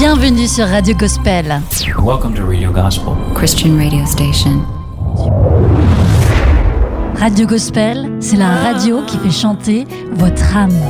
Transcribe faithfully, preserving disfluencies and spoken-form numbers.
Bienvenue sur Radio Gospel. Welcome to Radio Gospel, Christian radio station. Radio Gospel, c'est la radio qui fait chanter votre âme.